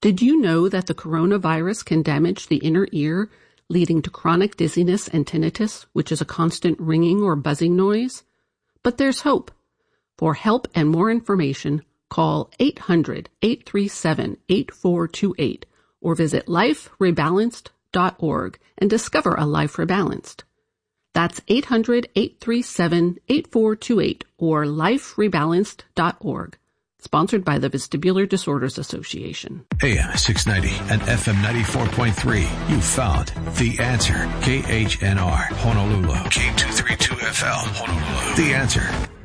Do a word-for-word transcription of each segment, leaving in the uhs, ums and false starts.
Did you know that the coronavirus can damage the inner ear, leading to chronic dizziness and tinnitus, which is a constant ringing or buzzing noise? But there's hope. For help and more information, call eight hundred, eight three seven, eight four two eight or visit life rebalanced dot org and discover a life rebalanced. That's eight hundred, eight three seven, eight four two eight or life rebalanced dot org. Sponsored by the Vestibular Disorders Association. A M six ninety and F M ninety-four point three. You found The Answer. K H N R, Honolulu. K two thirty-two F L, Honolulu. The Answer.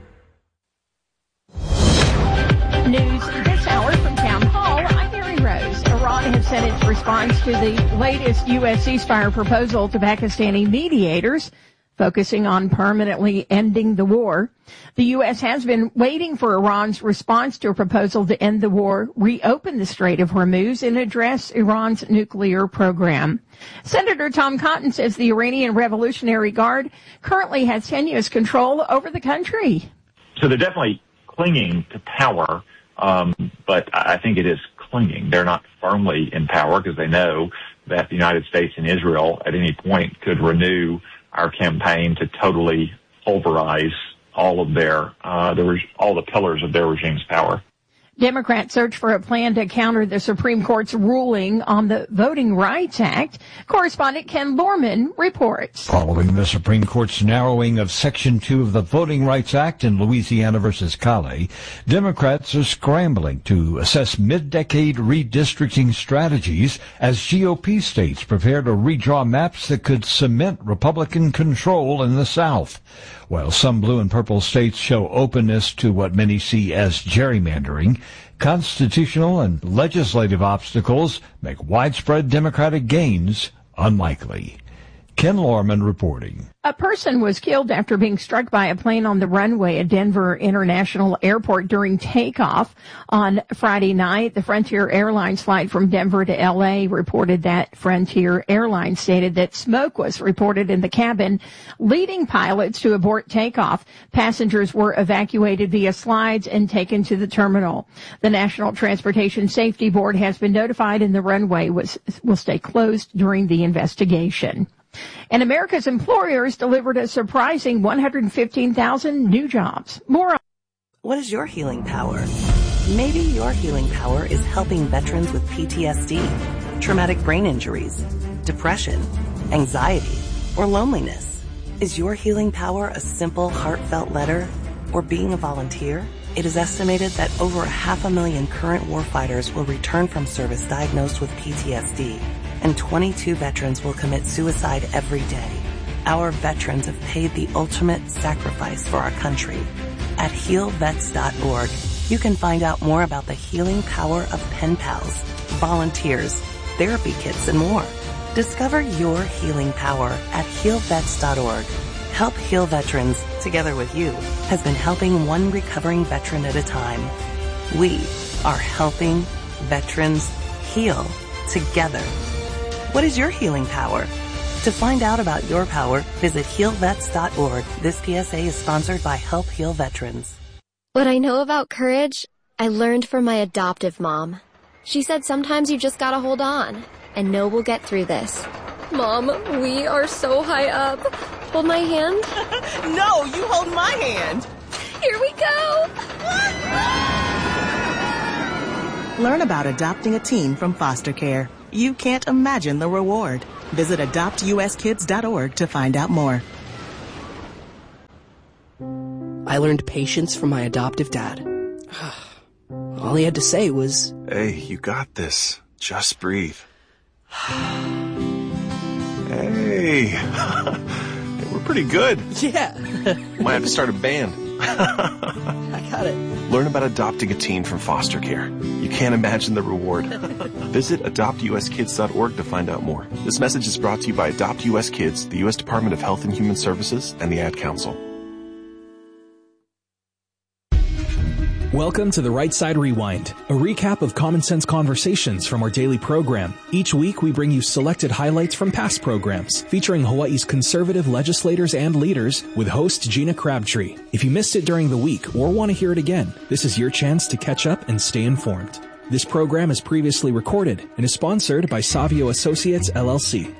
News this hour from Town Hall. I'm Mary Rose. Iran has sent its response to the latest U S ceasefire proposal to Pakistani mediators, focusing on permanently ending the war. The U S has been waiting for Iran's response to a proposal to end the war, reopen the Strait of Hormuz, and address Iran's nuclear program. Senator Tom Cotton says the Iranian Revolutionary Guard currently has tenuous control over the country. So they're definitely clinging to power, um, but I think it is clinging. They're not firmly in power because they know that the United States and Israel at any point could renew our campaign to totally pulverize all of their, uh, the, all the pillars of their regime's power. Democrats search for a plan to counter the Supreme Court's ruling on the Voting Rights Act. Correspondent Ken Lorman reports. Following the Supreme Court's narrowing of Section two of the Voting Rights Act in Louisiana versus Cali, Democrats are scrambling to assess mid-decade redistricting strategies as G O P states prepare to redraw maps that could cement Republican control in the South. While some blue and purple states show openness to what many see as gerrymandering, constitutional and legislative obstacles make widespread Democratic gains unlikely. Ken Lorman reporting. A person was killed after being struck by a plane on the runway at Denver International Airport during takeoff on Friday night. The Frontier Airlines flight from Denver to L A reported that Frontier Airlines stated that smoke was reported in the cabin, leading pilots to abort takeoff. Passengers were evacuated via slides and taken to the terminal. The National Transportation Safety Board has been notified and the runway was, will stay closed during the investigation. And America's employers delivered a surprising one hundred fifteen thousand new jobs. More on. What is your healing power? Maybe your healing power is helping veterans with P T S D, traumatic brain injuries, depression, anxiety, or loneliness. Is your healing power a simple, heartfelt letter or being a volunteer? It is estimated that over half a million current warfighters will return from service diagnosed with P T S D. And twenty-two veterans will commit suicide every day. Our veterans have paid the ultimate sacrifice for our country. At heal vets dot org, you can find out more about the healing power of pen pals, volunteers, therapy kits, and more. Discover your healing power at heal vets dot org. Help Heal Veterans, together with you, has been helping one recovering veteran at a time. We are helping veterans heal together. What is your healing power? To find out about your power, visit heal vets dot org. This P S A is sponsored by Help Heal Veterans. What I know about courage, I learned from my adoptive mom. She said sometimes you just gotta hold on and know we'll get through this. Mom, we are so high up. Hold my hand. No, you hold my hand. Here we go. Learn about adopting a teen from foster care. You can't imagine the reward. Visit adopt u s kids dot org to find out more. I learned patience from my adoptive dad. All he had to say was, "Hey, you got this. Just breathe." Hey, we're pretty good. Yeah. Might have to start a band. I got it. Learn about adopting a teen from foster care. You can't imagine the reward. Visit adopt u s kids dot org to find out more. This message is brought to you by Adopt U S Kids, the U S Department of Health and Human Services, and the Ad Council. Welcome to the Right Side Rewind, a recap of common sense conversations from our daily program. Each week, we bring you selected highlights from past programs, featuring Hawaii's conservative legislators and leaders with host Gina Crabtree. If you missed it during the week or want to hear it again, this is your chance to catch up and stay informed. This program is previously recorded and is sponsored by Savio Associates, L L C.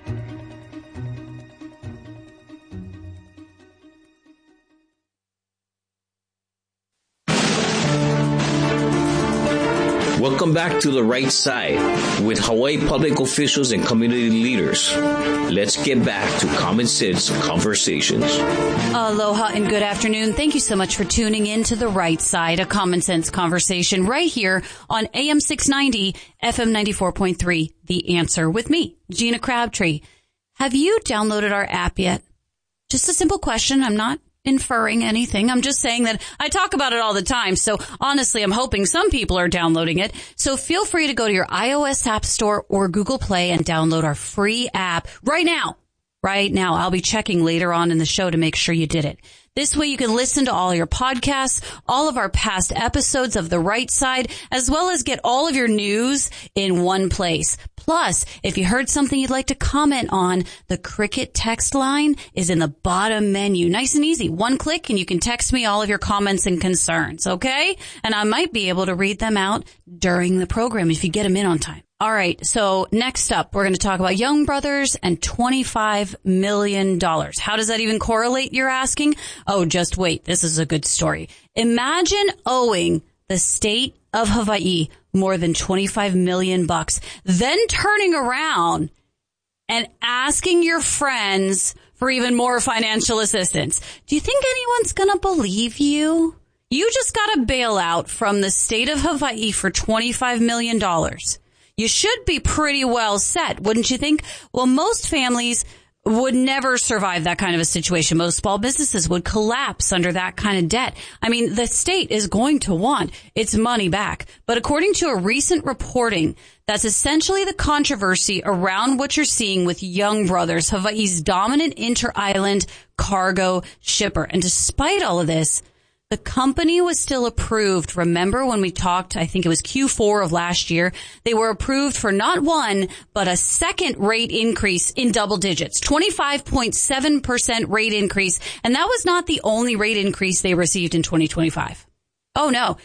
Welcome back to The Right Side with Hawaii public officials and community leaders. Let's get back to Common Sense Conversations. Aloha and good afternoon. Thank you so much for tuning in to The Right Side, a Common Sense Conversation right here on A M six ninety, F M ninety-four point three, The Answer, with me, Gina Crabtree. Have you downloaded our app yet? Just a simple question. I'm not inferring anything. I'm just saying that I talk about it all the time. So honestly, I'm hoping some people are downloading it. So feel free to go to your iOS App Store or Google Play and download our free app right now. Right now. I'll be checking later on in the show to make sure you did it. This way you can listen to all your podcasts, all of our past episodes of The Right Side, as well as get all of your news in one place. Plus, if you heard something you'd like to comment on, the Cricket text line is in the bottom menu. Nice and easy. One click and you can text me all of your comments and concerns, okay? And I might be able to read them out during the program if you get them in on time. All right, so next up, we're going to talk about Young Brothers and twenty-five million dollars. How does that even correlate, you're asking? Oh, just wait. This is a good story. Imagine owing the state of Hawaii more than twenty-five million bucks, then turning around and asking your friends for even more financial assistance. Do you think anyone's going to believe you? You just got a bailout from the state of Hawaii for twenty-five million dollars. You should be pretty well set, wouldn't you think? Well, most families would never survive that kind of a situation. Most small businesses would collapse under that kind of debt. I mean, the state is going to want its money back. But according to a recent reporting, that's essentially the controversy around what you're seeing with Young Brothers, Hawaii's dominant inter-island cargo shipper. And despite all of this, the company was still approved. Remember when we talked, I think it was Q four of last year, they were approved for not one, but a second rate increase in double digits, twenty-five point seven percent rate increase. And that was not the only rate increase they received in twenty twenty-five. Oh no,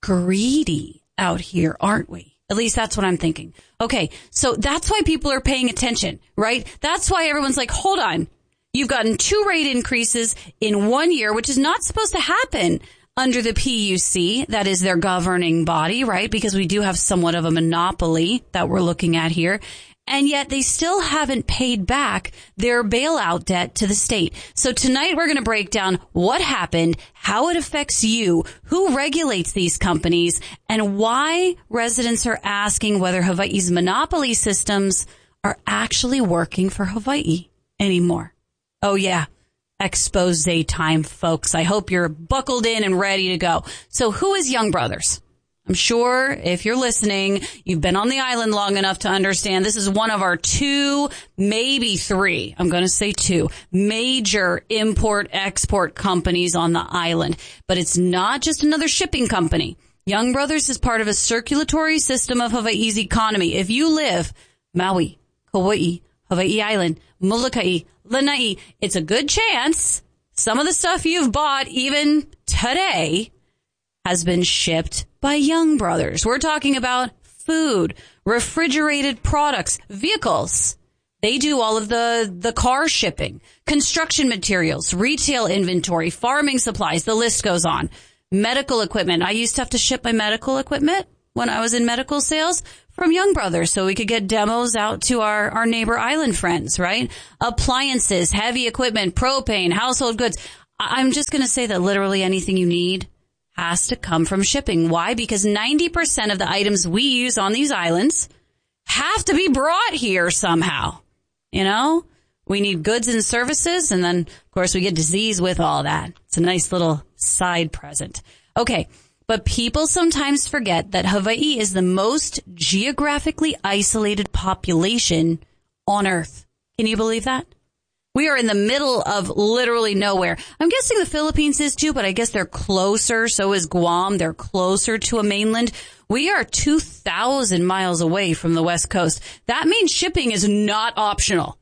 greedy out here, aren't we? At least that's what I'm thinking. Okay, so that's why people are paying attention, right? That's why everyone's like, hold on. You've gotten two rate increases in one year, which is not supposed to happen under the P U C. That is their governing body, right? Because we do have somewhat of a monopoly that we're looking at here. And yet they still haven't paid back their bailout debt to the state. So tonight we're going to break down what happened, how it affects you, who regulates these companies, and why residents are asking whether Hawaii's monopoly systems are actually working for Hawaii anymore. Oh, yeah. Expose time, folks. I hope you're buckled in and ready to go. So who is Young Brothers? I'm sure if you're listening, you've been on the island long enough to understand this is one of our two, maybe three, I'm going to say two, major import-export companies on the island. But it's not just another shipping company. Young Brothers is part of a circulatory system of Hawaii's economy. If you live Maui, Kauai, Hawaii Island, Molokai, Lanai, it's a good chance some of the stuff you've bought even today has been shipped by Young Brothers. We're talking about food, refrigerated products, vehicles. They do all of the, the car shipping, construction materials, retail inventory, farming supplies. The list goes on. Medical equipment. I used to have to ship my medical equipment when I was in medical sales from Young Brothers so we could get demos out to our, our neighbor island friends, right? Appliances, heavy equipment, propane, household goods. I'm just going to say that literally anything you need has to come from shipping. Why? Because ninety percent of the items we use on these islands have to be brought here somehow. You know, we need goods and services. And then, of course, we get disease with all that. It's a nice little side present. Okay. But people sometimes forget that Hawaii is the most geographically isolated population on Earth. Can you believe that? We are in the middle of literally nowhere. I'm guessing the Philippines is too, but I guess they're closer. So is Guam. They're closer to a mainland. We are two thousand miles away from the West Coast. That means shipping is not optional.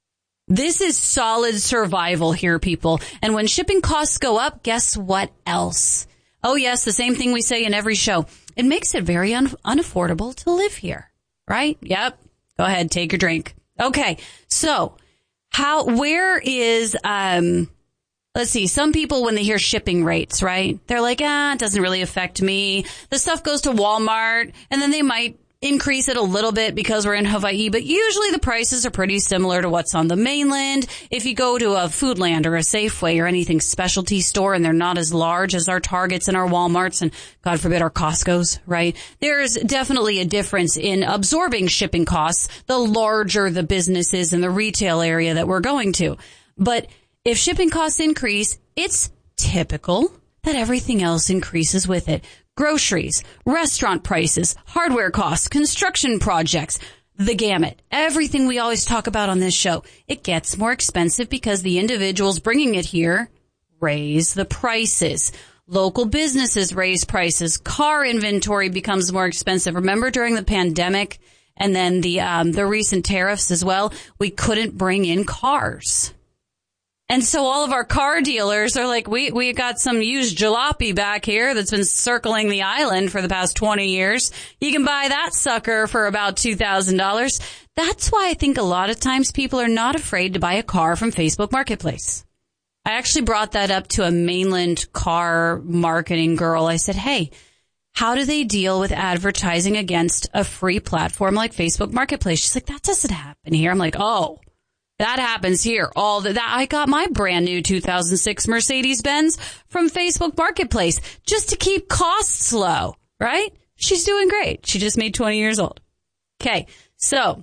This is solid survival here, people. And when shipping costs go up, guess what else? Oh, yes, the same thing we say in every show. it makes it very un- unaffordable to live here, right? Yep. Go ahead, take your drink. Okay, so how, where is, um, let's see, some people, when they hear shipping rates, right, they're like, ah, it doesn't really affect me. The stuff goes to Walmart, and then they might increase it a little bit because we're in Hawaii, but usually the prices are pretty similar to what's on the mainland. If you go to a Foodland or a Safeway or anything specialty store and they're not as large as our Targets and our Walmarts and, God forbid, our Costco's, right? There's definitely a difference in absorbing shipping costs the larger the business is in the retail area that we're going to. But if shipping costs increase, it's typical that everything else increases with it. Groceries, restaurant prices, hardware costs, construction projects, the gamut. Everything we always talk about on this show. It gets more expensive because the individuals bringing it here raise the prices. Local businesses raise prices. Car inventory becomes more expensive. Remember during the pandemic and then the um, the recent tariffs as well, we couldn't bring in cars. And so all of our car dealers are like, we, we got some used jalopy back here that's been circling the island for the past twenty years. You can buy that sucker for about two thousand dollars. That's why I think a lot of times people are not afraid to buy a car from Facebook Marketplace. I actually brought that up to a mainland car marketing girl. I said, hey, how do they deal with advertising against a free platform like Facebook Marketplace? She's like, that doesn't happen here. I'm like, oh. That happens here. All the, that I got my brand new two thousand six Mercedes-Benz from Facebook Marketplace just to keep costs low, right? She's doing great. She just made twenty years old. Okay. So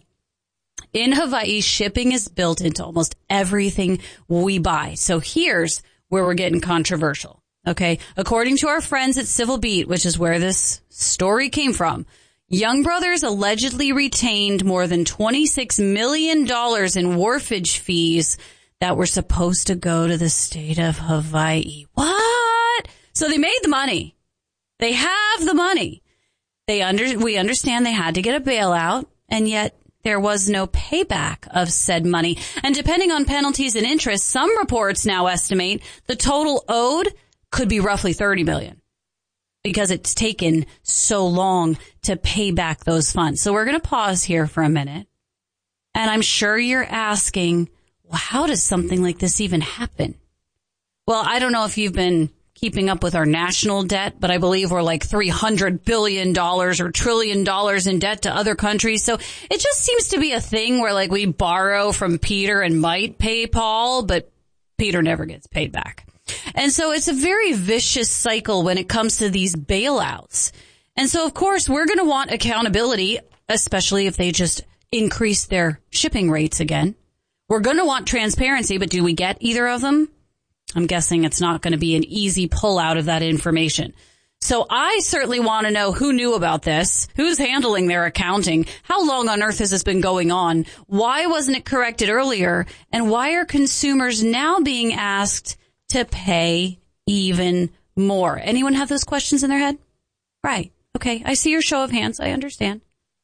in Hawaii, shipping is built into almost everything we buy. So here's where we're getting controversial. Okay. According to our friends at Civil Beat, which is where this story came from, Young Brothers allegedly retained more than twenty-six million dollars in wharfage fees that were supposed to go to the state of Hawaii. What? So they made the money. They have the money. They under, we understand they had to get a bailout, and yet there was no payback of said money. And depending on penalties and interest, some reports now estimate the total owed could be roughly thirty million dollars. Because it's taken so long to pay back those funds. So we're going to pause here for a minute. And I'm sure you're asking, well, how does something like this even happen? Well, I don't know if you've been keeping up with our national debt, but I believe we're like three hundred billion dollars or trillion dollars in debt to other countries. So it just seems to be a thing where like we borrow from Peter and might pay Paul, but Peter never gets paid back. And so it's a very vicious cycle when it comes to these bailouts. And so, of course, we're going to want accountability, especially if they just increase their shipping rates again. We're going to want transparency, but do we get either of them? I'm guessing it's not going to be an easy pull out of that information. So I certainly want to know who knew about this, who's handling their accounting, how long on earth has this been going on, why wasn't it corrected earlier, and why are consumers now being asked to pay even more? Anyone have those questions in their head? Right. Okay. I see your show of hands. I understand.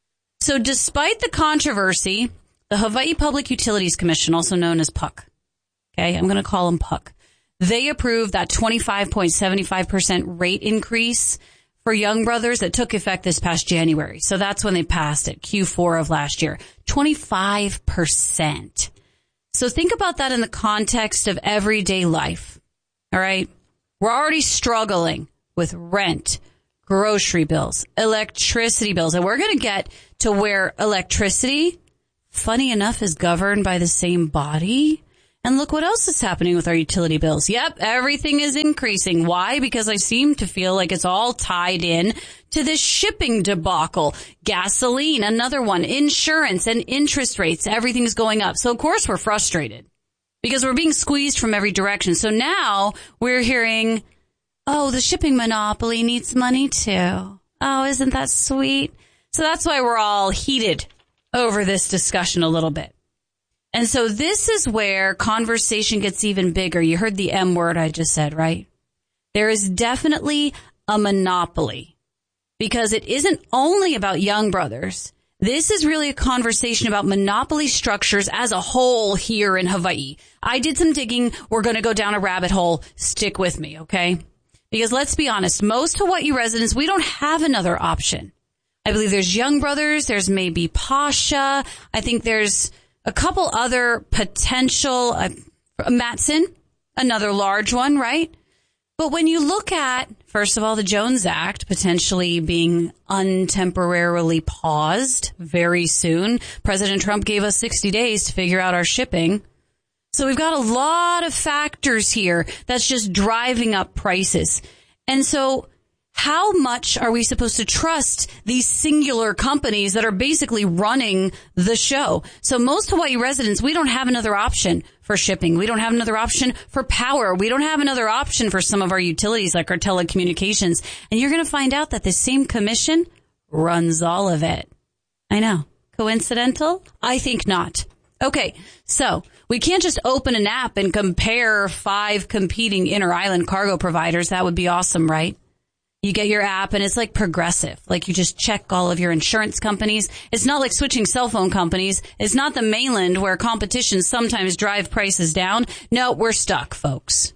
So despite the controversy, the Hawaii Public Utilities Commission, also known as P U C, okay, I'm going to call them P U C, they approved that twenty-five point seven five percent rate increase for Young Brothers that took effect this past January. So that's when they passed it, Q four of last year. twenty-five percent. So think about that in the context of everyday life. All right. We're already struggling with rent, grocery bills, electricity bills, and we're going to get to where electricity, funny enough, is governed by the same body. And look what else is happening with our utility bills. Yep, everything is increasing. Why? Because I seem to feel like it's all tied in to this shipping debacle. Gasoline, another one. Insurance and interest rates. Everything's going up. So, of course, we're frustrated because we're being squeezed from every direction. So now we're hearing, oh, the shipping monopoly needs money too. Oh, isn't that sweet? So that's why we're all heated over this discussion a little bit. And so this is where conversation gets even bigger. You heard the M word I just said, right? There is definitely a monopoly because it isn't only about Young Brothers. This is really a conversation about monopoly structures as a whole here in Hawaii. I did some digging. We're going to go down a rabbit hole. Stick with me, okay? Because let's be honest, most Hawaii residents, we don't have another option. I believe there's Young Brothers, there's maybe Pasha, I think there's a couple other potential, uh, Matson, another large one, right? But when you look at, first of all, the Jones Act potentially being untemporarily paused very soon. President Trump gave us sixty days to figure out our shipping. So we've got a lot of factors here that's just driving up prices. And so how much are we supposed to trust these singular companies that are basically running the show? So most Hawaii residents, we don't have another option for shipping. We don't have another option for power. We don't have another option for some of our utilities like our telecommunications. And you're going to find out that the same commission runs all of it. I know. Coincidental? I think not. Okay, so we can't just open an app and compare five competing inter-island cargo providers. That would be awesome, right? You get your app and it's like Progressive. Like you just check all of your insurance companies. It's not like switching cell phone companies. It's not the mainland where competition sometimes drive prices down. No, we're stuck, folks.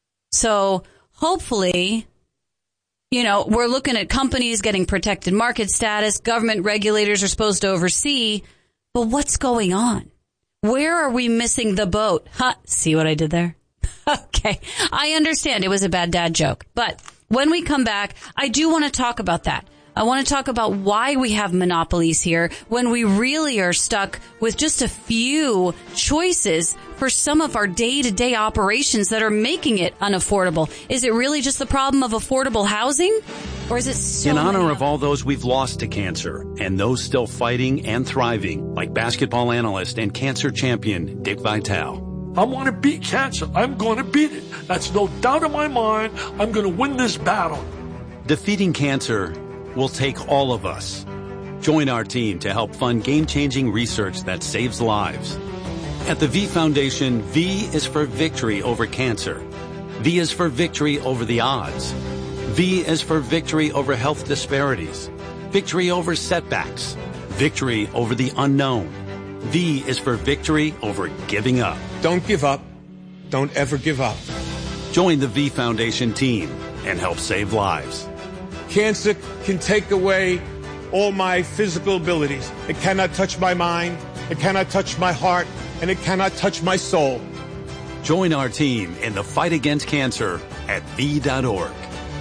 So hopefully, you know, we're looking at companies getting protected market status. Government regulators are supposed to oversee. But what's going on? Where are we missing the boat? Huh? See what I did there? Okay. I understand it was a bad dad joke, but when we come back, I do want to talk about that. I want to talk about why we have monopolies here when we really are stuck with just a few choices for some of our day-to-day operations that are making it unaffordable. Is it really just the problem of affordable housing? Or is it so In honor many of all those we've lost to cancer and those still fighting and thriving, like basketball analyst and cancer champion Dick Vitale. I want to beat cancer. I'm going to beat it. That's no doubt in my mind. I'm going to win this battle. Defeating cancer will take all of us. Join our team to help fund game-changing research that saves lives. At the V Foundation, V is for victory over cancer. V is for victory over the odds. V is for victory over health disparities. Victory over setbacks. Victory over the unknown. V is for victory over giving up. Don't give up. Don't ever give up. Join the V Foundation team and help save lives. Cancer can take away all my physical abilities. It cannot touch my mind. It cannot touch my heart. And it cannot touch my soul. Join our team in the fight against cancer at V dot org.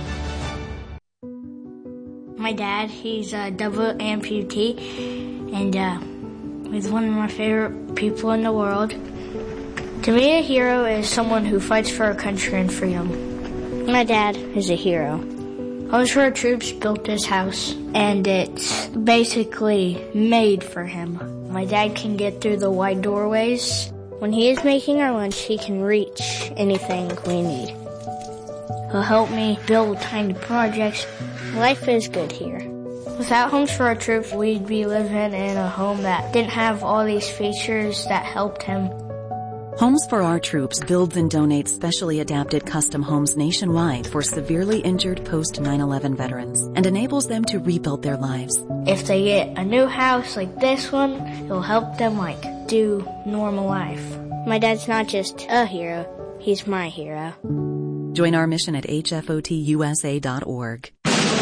My dad, he's a double amputee, and uh, he's one of my favorite people in the world. To me, a hero is someone who fights for our country and freedom. My dad is a hero. Homes for Our Troops built this house, and it's basically made for him. My dad can get through the wide doorways. When he is making our lunch, he can reach anything we need. He'll help me build tiny projects. Life is good here. Without Homes for Our Troops, we'd be living in a home that didn't have all these features that helped him. Homes for Our Troops builds and donates specially adapted custom homes nationwide for severely injured post nine eleven veterans and enables them to rebuild their lives. If they get a new house like this one, it'll help them, like, do normal life. My dad's not just a hero, he's my hero. Join our mission at H F O T U S A dot org.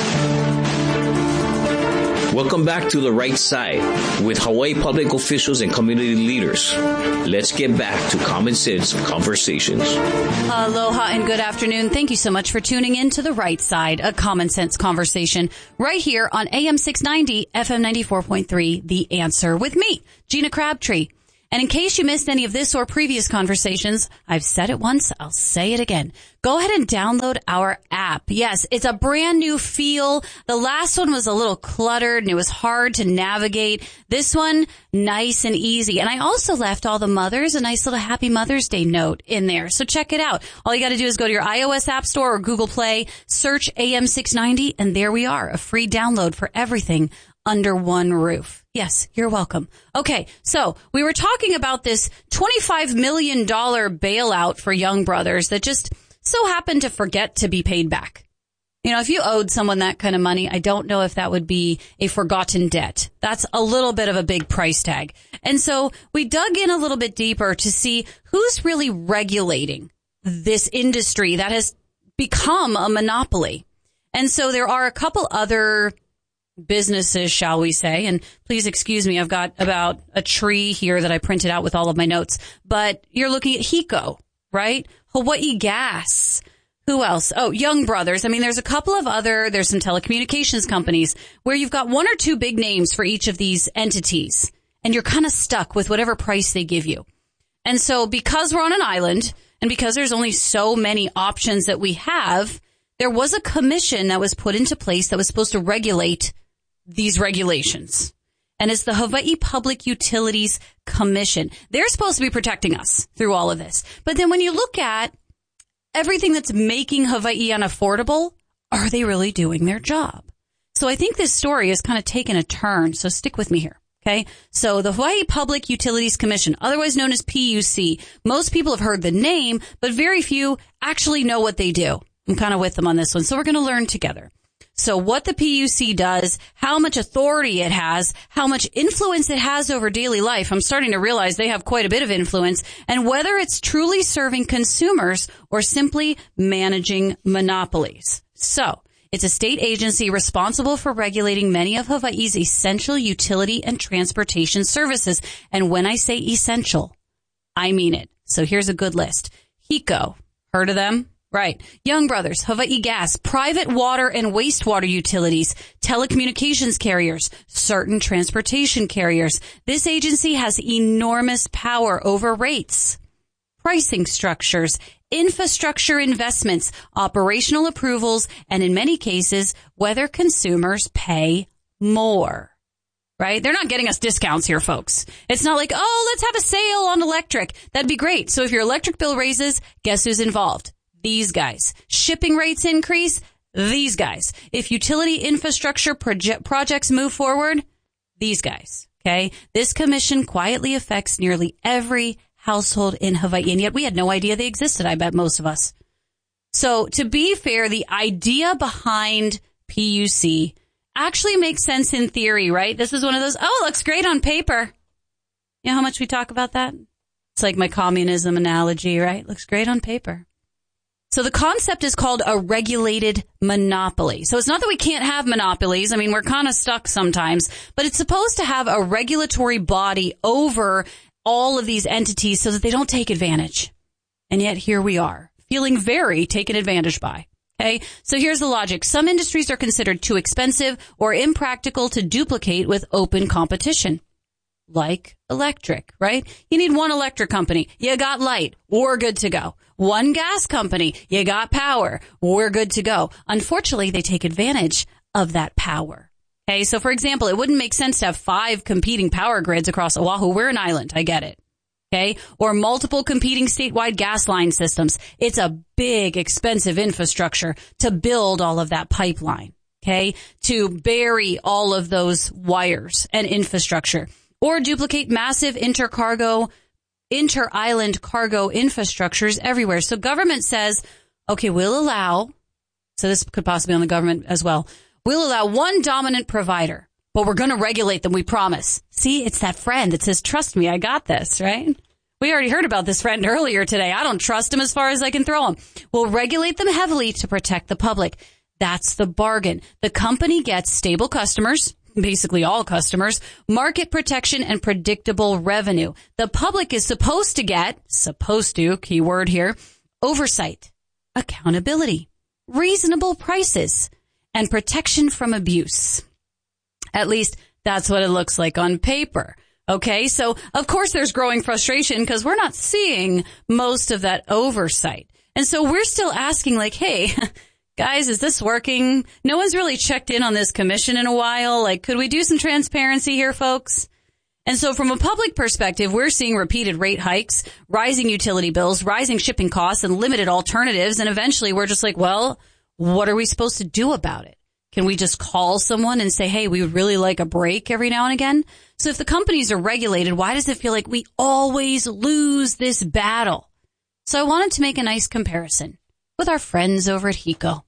Welcome back to The Right Side with Hawaii public officials and community leaders. Let's get back to Common Sense Conversations. Aloha and good afternoon. Thank you so much for tuning in to The Right Side, a Common Sense Conversation, right here on A M six ninety, F M ninety-four point three, The Answer, with me, Gina Crabtree. And in case you missed any of this or previous conversations, I've said it once, I'll say it again. Go ahead and download our app. Yes, it's a brand new feel. The last one was a little cluttered and it was hard to navigate. This one, nice and easy. And I also left all the mothers a nice little Happy Mother's Day note in there. So check it out. All you got to do is go to your iOS App Store or Google Play, search A M six ninety, and there we are, a free download for everything under one roof. Yes, you're welcome. Okay, so we were talking about this twenty-five million dollars bailout for Young Brothers that just so happened to forget to be paid back. You know, if you owed someone that kind of money, I don't know if that would be a forgotten debt. That's a little bit of a big price tag. And so we dug in a little bit deeper to see who's really regulating this industry that has become a monopoly. And so there are a couple other businesses, shall we say, and please excuse me, I've got about a tree here that I printed out with all of my notes, but you're looking at HECO, right? Hawaii Gas. Who else? Oh, Young Brothers. I mean, there's a couple of other, there's some telecommunications companies where you've got one or two big names for each of these entities, and you're kind of stuck with whatever price they give you. And so because we're on an island, and because there's only so many options that we have, there was a commission that was put into place that was supposed to regulate these regulations. And it's the Hawaii Public Utilities Commission. They're supposed to be protecting us through all of this. But then when you look at everything that's making Hawaii unaffordable, are they really doing their job? So I think this story has kind of taken a turn. So stick with me here. Okay. So the Hawaii Public Utilities Commission, otherwise known as P U C, most people have heard the name, but very few actually know what they do. I'm kind of with them on this one. So we're going to learn together. So what the P U C does, how much authority it has, how much influence it has over daily life. I'm starting to realize they have quite a bit of influence, and whether it's truly serving consumers or simply managing monopolies. So it's a state agency responsible for regulating many of Hawaii's essential utility and transportation services. And when I say essential, I mean it. So here's a good list. HECO. Heard of them? Right. Young Brothers, Hawaii Gas, private water and wastewater utilities, telecommunications carriers, certain transportation carriers. This agency has enormous power over rates, pricing structures, infrastructure investments, operational approvals, and in many cases, whether consumers pay more. Right? They're not getting us discounts here, folks. It's not like, oh, let's have a sale on electric. That'd be great. So if your electric bill raises, guess who's involved? These guys. Shipping rates increase, these guys. If utility infrastructure proje- projects move forward, these guys. Okay? This commission quietly affects nearly every household in Hawaii, and yet we had no idea they existed, I bet most of us. So to be fair, the idea behind P U C actually makes sense in theory, right? This is one of those, oh, it looks great on paper. You know how much we talk about that? It's like my communism analogy, right? Looks great on paper. So the concept is called a regulated monopoly. So it's not that we can't have monopolies. I mean, we're kind of stuck sometimes, but it's supposed to have a regulatory body over all of these entities so that they don't take advantage. And yet here we are, feeling very taken advantage by. Okay, so here's the logic. Some industries are considered too expensive or impractical to duplicate with open competition. Like electric, right? You need one electric company. You got light. We're good to go. One gas company. You got power. We're good to go. Unfortunately, they take advantage of that power. Okay, so for example, it wouldn't make sense to have five competing power grids across Oahu. We're an island. I get it. Okay, or multiple competing statewide gas line systems. It's a big, expensive infrastructure to build all of that pipeline. Okay, to bury all of those wires and infrastructure. Or duplicate massive intercargo, inter-island cargo infrastructures everywhere. So government says, okay, we'll allow, so this could possibly be on the government as well, we'll allow one dominant provider, but we're going to regulate them, we promise. See, it's that friend that says, trust me, I got this, right? We already heard about this friend earlier today. I don't trust him as far as I can throw him. We'll regulate them heavily to protect the public. That's the bargain. The company gets stable customers, basically all customers, market protection, and predictable revenue. The public is supposed to get, supposed to, key word here, oversight, accountability, reasonable prices, and protection from abuse. At least that's what it looks like on paper. Okay, so of course there's growing frustration because we're not seeing most of that oversight. And so we're still asking like, hey, guys, is this working? No one's really checked in on this commission in a while. Like, could we do some transparency here, folks? And so from a public perspective, we're seeing repeated rate hikes, rising utility bills, rising shipping costs, and limited alternatives. And eventually we're just like, well, what are we supposed to do about it? Can we just call someone and say, hey, we would really like a break every now and again? So if the companies are regulated, why does it feel like we always lose this battle? So I wanted to make a nice comparison with our friends over at HECO.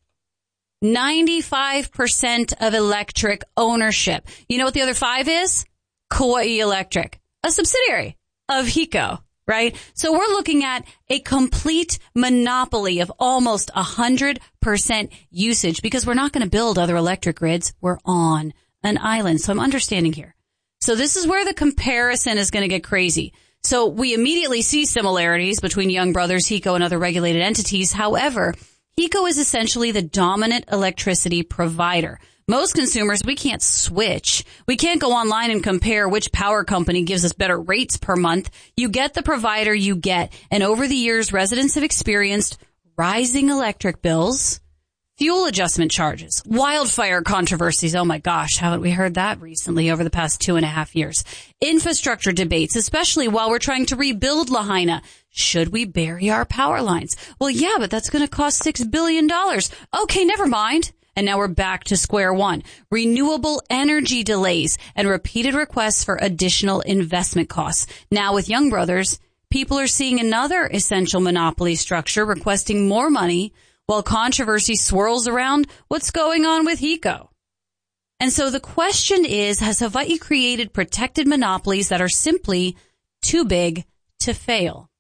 ninety-five percent of electric ownership. You know what the other five is? Kauai Electric, a subsidiary of HECO, right? So we're looking at a complete monopoly of almost one hundred percent usage because we're not going to build other electric grids. We're on an island. So I'm understanding here. So this is where the comparison is going to get crazy. So we immediately see similarities between Young Brothers, HECO, and other regulated entities. However, HECO is essentially the dominant electricity provider. Most consumers, we can't switch. We can't go online and compare which power company gives us better rates per month. You get the provider you get. And over the years, residents have experienced rising electric bills, fuel adjustment charges, wildfire controversies. Oh my gosh, haven't we heard that recently over the past two and a half years? Infrastructure debates, especially while we're trying to rebuild Lahaina. Should we bury our power lines? Well, yeah, but that's going to cost six billion dollars. Okay, never mind. And now we're back to square one. Renewable energy delays and repeated requests for additional investment costs. Now with Young Brothers, people are seeing another essential monopoly structure requesting more money while controversy swirls around what's going on with HECO. And so the question is, has Hawaii created protected monopolies that are simply too big to fail?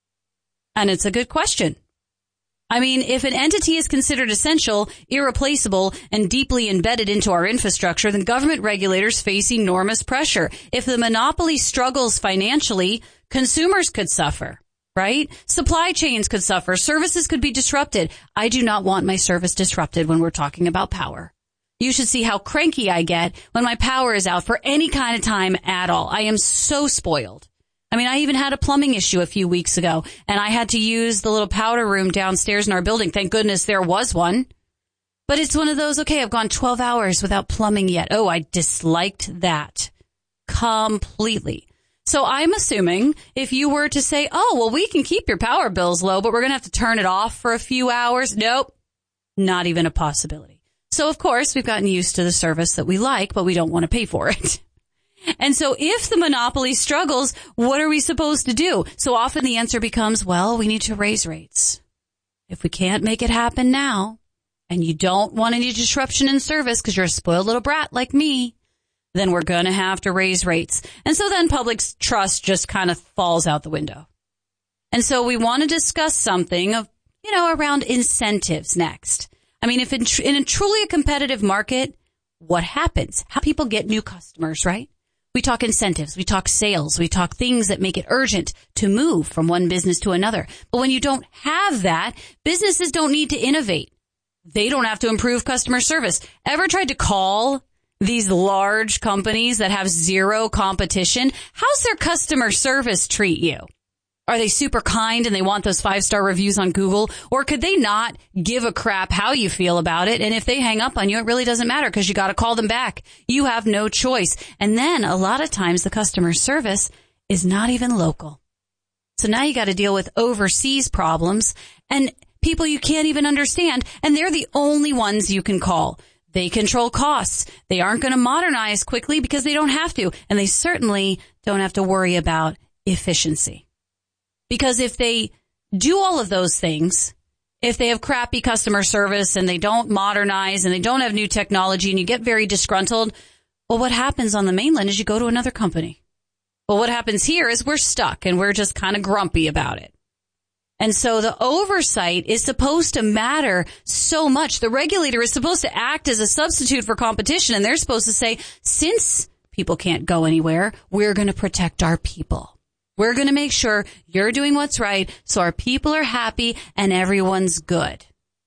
And it's a good question. I mean, if an entity is considered essential, irreplaceable, and deeply embedded into our infrastructure, then government regulators face enormous pressure. If the monopoly struggles financially, consumers could suffer. Right? Supply chains could suffer. Services could be disrupted. I do not want my service disrupted when we're talking about power. You should see how cranky I get when my power is out for any kind of time at all. I am so spoiled. I mean, I even had a plumbing issue a few weeks ago, and I had to use the little powder room downstairs in our building. Thank goodness there was one. But it's one of those, okay, I've gone twelve hours without plumbing yet. Oh, I disliked that completely. So I'm assuming if you were to say, oh, well, we can keep your power bills low, but we're going to have to turn it off for a few hours. Nope, not even a possibility. So, of course, we've gotten used to the service that we like, but we don't want to pay for it. And so if the monopoly struggles, what are we supposed to do? So often the answer becomes, well, we need to raise rates. If we can't make it happen now, and you don't want any disruption in service because you're a spoiled little brat like me, then we're going to have to raise rates. And so then public trust just kind of falls out the window. And so we want to discuss something of, you know, around incentives next. I mean, if in, tr- in a truly a competitive market, what happens? How people get new customers, right? We talk incentives, we talk sales, we talk things that make it urgent to move from one business to another. But when you don't have that, businesses don't need to innovate. They don't have to improve customer service. Ever tried to call these large companies that have zero competition? How's their customer service treat you? Are they super kind and they want those five-star reviews on Google? Or could they not give a crap how you feel about it? And if they hang up on you, it really doesn't matter because you got to call them back. You have no choice. And then a lot of times the customer service is not even local. So now you got to deal with overseas problems and people you can't even understand. And they're the only ones you can call. They control costs. They aren't going to modernize quickly because they don't have to. And they certainly don't have to worry about efficiency. Because if they do all of those things, if they have crappy customer service and they don't modernize and they don't have new technology and you get very disgruntled, well, what happens on the mainland is you go to another company. Well, what happens here is we're stuck and we're just kind of grumpy about it. And so the oversight is supposed to matter so much. The regulator is supposed to act as a substitute for competition, and they're supposed to say, since people can't go anywhere, we're going to protect our people. We're going to make sure you're doing what's right so our people are happy and everyone's good.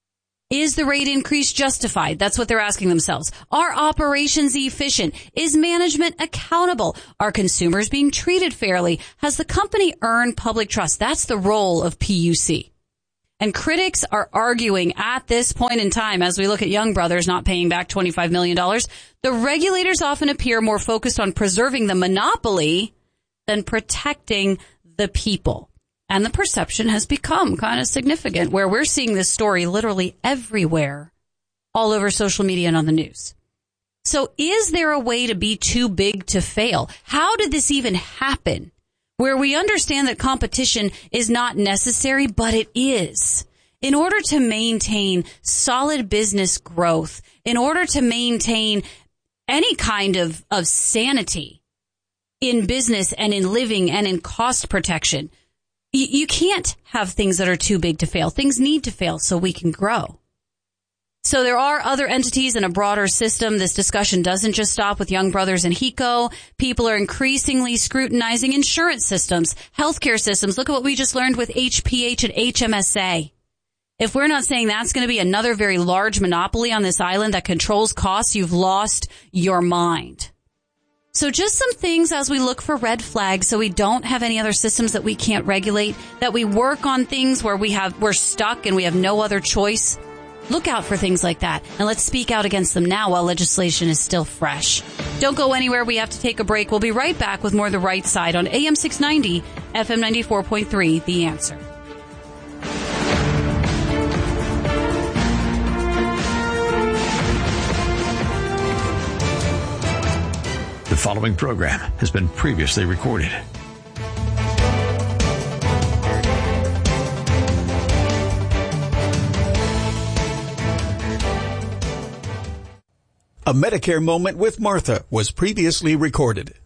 Is the rate increase justified? That's what they're asking themselves. Are operations efficient? Is management accountable? Are consumers being treated fairly? Has the company earned public trust? That's the role of P U C. And critics are arguing at this point in time, as we look at Young Brothers not paying back twenty-five million dollars, the regulators often appear more focused on preserving the monopoly than protecting the people. And the perception has become kind of significant, where we're seeing this story literally everywhere, all over social media and on the news. So is there a way to be too big to fail? How did this even happen? Where we understand that competition is not necessary, but it is. In order to maintain solid business growth, in order to maintain any kind of, of sanity in business and in living and in cost protection, You, you can't have things that are too big to fail. Things need to fail so we can grow. So there are other entities in a broader system. This discussion doesn't just stop with Young Brothers and HECO. People are increasingly scrutinizing insurance systems, healthcare systems. Look at what we just learned with H P H and H M S A. If we're not saying that's going to be another very large monopoly on this island that controls costs, you've lost your mind. So just some things as we look for red flags so we don't have any other systems that we can't regulate, that we work on things where we have, we're stuck and we have no other choice. Look out for things like that, and let's speak out against them now while legislation is still fresh. Don't go anywhere. We have to take a break. We'll be right back with more of The Right Side on A M six ninety, F M ninety-four point three, The Answer. The following program has been previously recorded. A Medicare Moment with Martha was previously recorded.